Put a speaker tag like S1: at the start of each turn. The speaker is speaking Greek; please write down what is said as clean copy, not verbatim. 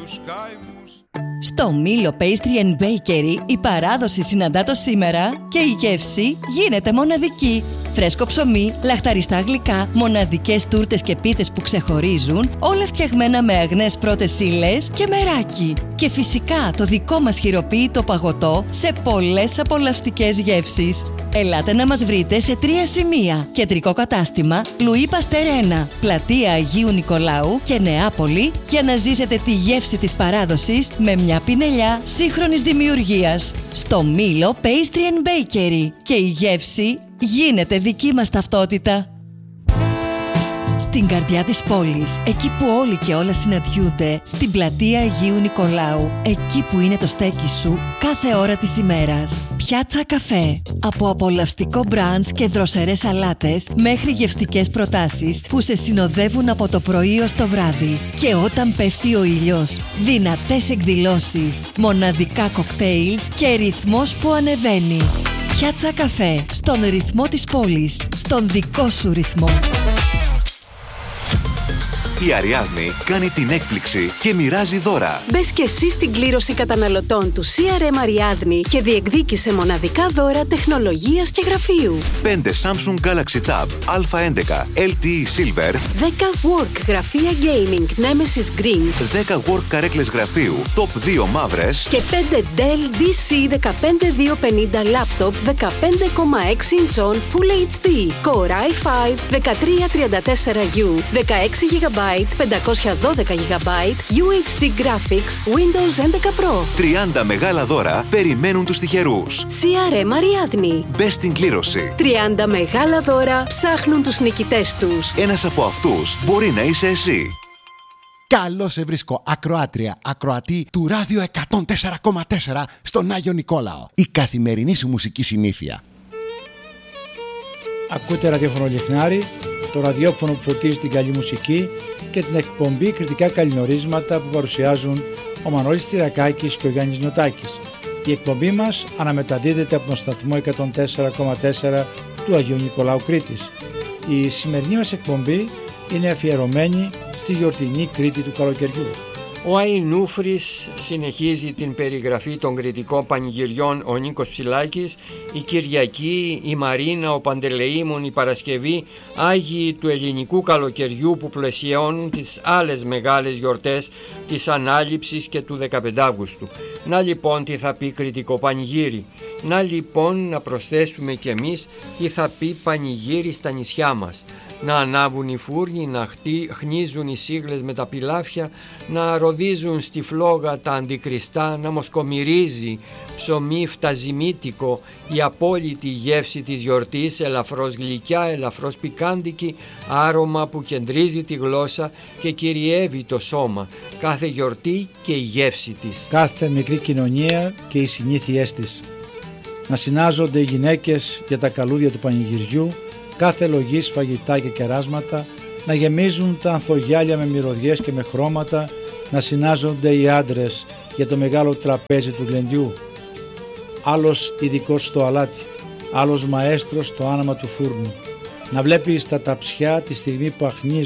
S1: τους καημούς.
S2: Στο Μήλο Pastry and Bakery η παράδοση συναντά το σήμερα και η γεύση γίνεται μοναδική. Φρέσκο ψωμί, λαχταριστά γλυκά, μοναδικές τούρτες και πίτες που ξεχωρίζουν, όλα φτιαγμένα με αγνές πρώτες ύλες και μεράκι. Και φυσικά το δικό μας χειροποίητο παγωτό σε πολλές απολαυστικές γεύσεις. Ελάτε να μας βρείτε σε 3 σημεία. Κεντρικό κατάστημα Λουί Παστέρ 1, πλατεία Αγίου Νικολάου και Νεάπολη, για να ζήσετε τη γεύση της παράδοσης με μια πινελιά σύγχρονης δημιουργίας. Στο Μήλο Pastry and Bakery. Και η γεύση γίνεται δική μας ταυτότητα. Στην καρδιά της πόλης, εκεί που όλοι και όλα συναντιούνται, στην πλατεία Αγίου Νικολάου, εκεί που είναι το στέκι σου κάθε ώρα της ημέρας. Πιάτσα καφέ. Από απολαυστικό μπραντς και δροσερές σαλάτες μέχρι γευστικές προτάσεις που σε συνοδεύουν από το πρωί ως το βράδυ. Και όταν πέφτει ο ήλιος, δυνατές εκδηλώσεις, μοναδικά κοκτέιλς και ρυθμός που ανεβαίνει. Πιάτσα καφέ. Στον ρυθμό της πόλης. Στον δικό σου ρυθμό.
S3: Η Αριάδνη κάνει την έκπληξη και μοιράζει δώρα.
S4: Μπες και εσύ στην κλήρωση καταναλωτών του CRM Αριάδνη και διεκδίκησε μοναδικά δώρα τεχνολογίας και γραφείου.
S3: 5 Samsung Galaxy Tab Α11 LTE Silver,
S4: 10 Work γραφεία Gaming Nemesis Green,
S3: 10 Work καρέκλες γραφείου Top 2 μαύρες
S4: και 5 Dell DC 15250 Laptop 15,6 inch Full HD Core i5 1334U 16GB 512GB UHD Graphics Windows 11 Pro.
S3: 30 μεγάλα δώρα περιμένουν τους τυχερούς.
S4: CRM Αριάδνη.
S3: Μπες στην κλήρωση.
S4: 30 μεγάλα δώρα ψάχνουν τους νικητές τους.
S3: Ένας από αυτούς μπορεί να είσαι εσύ.
S5: Καλώς σε βρίσκω, ακροάτρια, ακροατή του Ράδιο 104,4 στον Άγιο Νικόλαο. Η καθημερινή σου μουσική συνήθεια.
S6: Ακούτε ραδιόφωνο Λιχνάρι, το ραδιόφωνο που φωτίζει την καλή μουσική και την εκπομπή κριτικά καλλινορίσματα που παρουσιάζουν ο Μανώλης Τσιρακάκης και ο Γιάννης Νιωτάκης. Η εκπομπή μας αναμεταδίδεται από τον σταθμό 104,4 του Αγίου Νικολάου Κρήτης. Η σημερινή μας εκπομπή είναι αφιερωμένη στη γιορτινή Κρήτη του καλοκαιριού.
S7: Ο Αϊνούφρης συνεχίζει την περιγραφή των κρητικών πανηγυριών, ο Νίκος Ψηλάκης, η Κυριακή, η Μαρίνα, ο Παντελεήμων, η Παρασκευή, Άγιοι του ελληνικού καλοκαιριού που πλαισιώνουν τις άλλες μεγάλες γιορτές της Ανάληψης και του 15 Αύγουστου. Να λοιπόν τι θα πει κρητικό πανηγύρι. Να λοιπόν να προσθέσουμε κι εμείς τι θα πει πανηγύρι στα νησιά μας. Να ανάβουν οι φούρνοι, να χνίζουν οι σίγλες με τα πιλάφια, να ροδίζουν στη φλόγα τα αντικριστά, να μοσκομυρίζει ψωμί φταζιμίτικο η απόλυτη γεύση της γιορτής, ελαφρώς γλυκιά, ελαφρώς πικάντικη, άρωμα που κεντρίζει τη γλώσσα και κυριεύει το σώμα. Κάθε γιορτή και η γεύση της.
S6: Κάθε μικρή κοινωνία και οι συνήθειές της. Να συνάζονται οι γυναίκες για τα καλούδια του πανηγυριού, κάθε λογής φαγητά και κεράσματα, να γεμίζουν τα ανθογιάλια με μυρωδιές και με χρώματα, να συνάζονται οι άντρες για το μεγάλο τραπέζι του γλεντιού. Άλλος ειδικός στο αλάτι, άλλος μαέστρος στο άναμα του φούρνου. Να βλέπεις τα ταψιά τη στιγμή που αχνίζουν